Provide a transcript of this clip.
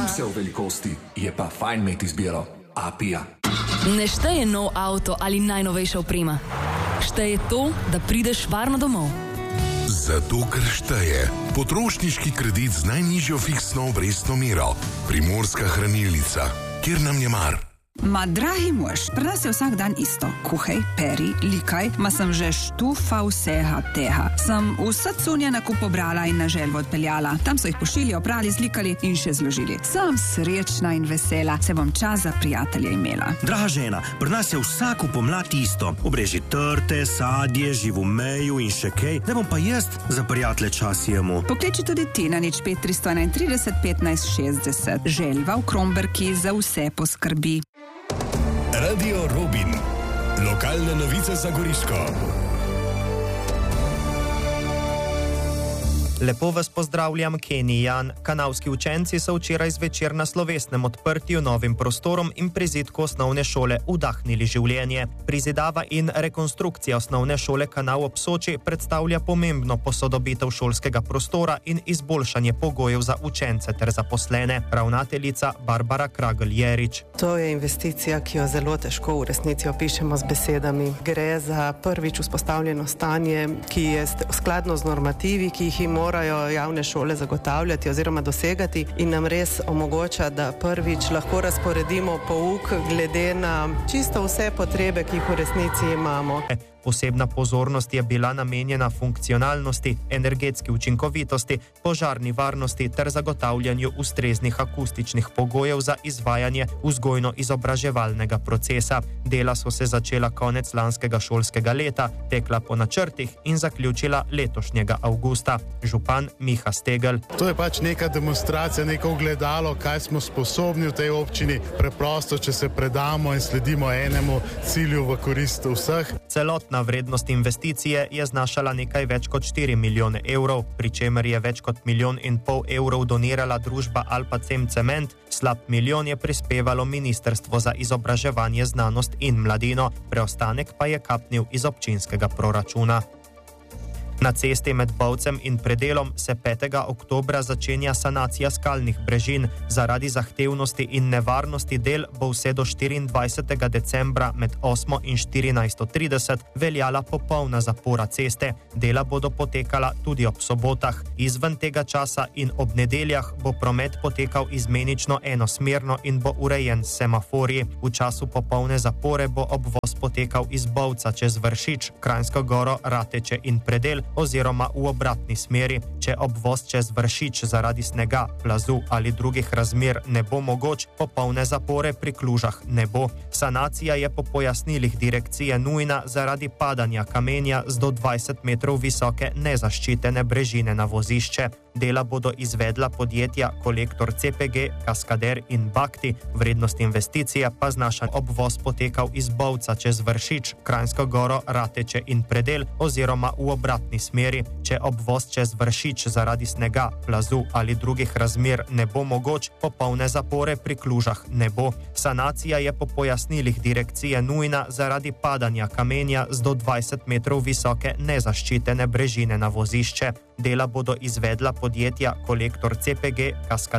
vse v velikosti, je pa fajn imeti izbiro. Apija. Ne šteje nov avto ali najnovejša oprema. Šteje to, da prideš varno domov. Zato, ker šteje potrošniški kredit z najnižjo fiksno obrestno mero. Primorska hranilnica, kjer nam je mar. Ma, dragi mož, pri nas je vsak dan isto. Kuhaj, peri, likaj, ma sem že štufa vsega tega. Sem vse cunje nakup pobrala in na želvo odpeljala. Tam so jih pošili, oprali, zlikali in še zložili. Sem srečna in vesela, se bom čas za prijatelje imela. Draga žena, pri nas je vsako pomlad isto. Obreži trte, sadje, živo meju in še kaj. Da bom pa jaz za prijatelje čas jemu. Pokliči tudi ti na 05 331 15 60. Želva v Kromberki za vse poskrbi. Radio Robin. Lokalne novice za Goriško. Lepo vas pozdravljam, Kenny Jan. Kanalski učenci so včeraj zvečer na slovesnem odprtju novim prostorom in prizidku osnovne šole vdahnili življenje. Prizidava in rekonstrukcija osnovne šole Kanal ob Soči predstavlja pomembno posodobitev šolskega prostora in izboljšanje pogojev za učence ter zaposlene. Ravnateljica Barbara Kragl-Jerič. To je investicija, ki jo zelo težko v resnici opišemo z besedami. Gre za prvič vzpostavljeno stanje, ki je skladno z normativi, ki jih morajo javne šole zagotavljati oziroma dosegati in nam res omogoča, da prvič lahko razporedimo pouk glede na čisto vse potrebe, ki jih v resnici imamo. Posebna pozornost je bila namenjena funkcionalnosti, energetski učinkovitosti, požarni varnosti ter zagotavljanju ustreznih akustičnih pogojev za izvajanje vzgojno-izobraževalnega procesa. Dela so se začela konec lanskega šolskega leta, tekla po načrtih in zaključila letošnjega avgusta. Župan Miha Stegl. To je pač neka demonstracija, neko ogledalo, kaj smo sposobni v tej občini. Preprosto, če se predamo in sledimo enemu cilju v korist vseh. Celotna vrednost investicije je znašala nekaj več kot 4 milijone evrov, pri čemer je več kot 1,5 milijona evrov donirala družba Alpacem Cement, slab milijon je prispevalo Ministrstvo za izobraževanje, znanost in mladino, preostanek pa je kapnil iz občinskega proračuna. Na cesti med Bovcem in Predelom se 5. oktobra začenja sanacija skalnih brežin. Zaradi zahtevnosti in nevarnosti del bo vse do 24. decembra med 8. in 14.30 veljala popolna zapora ceste. Dela bodo potekala tudi ob sobotah. Izven tega časa in ob nedeljah bo promet potekal izmenično enosmerno in bo urejen s semaforji. V času popolne zapore bo obvoz potekal iz Bovca čez Vršič, Kranjsko Goro, Rateče in Predel oziroma v obratni smeri. Če obvoz čez Vršič zaradi snega, plazu ali drugih razmer ne bo mogoč, popolne zapore pri Klužah ne bo. Sanacija je po pojasnilih direkcije nujna zaradi padanja kamenja z do 20 metrov visoke nezaščitene brežine na vozišče. Dela bodo izvedla podjetja Kolektor CPG, Kaskader in Bakti. Vrednost investicije pa znaša obvoz potekal iz Bovca čez Vršič, Kranjsko Goro, Rateče in Predel oziroma v obratni smeri. Če obvoz čez Vršič zaradi snega, plazu ali drugih razmer ne bo mogoč, popolne zapore pri Klužah ne bo. Sanacija je po pojasnilih direkcije nujna zaradi padanja kamenja z do 20 metrov visoke nezaščitene brežine na vozišče. Dela bodo izvedla podjetja Kolektor CPG, Kaskader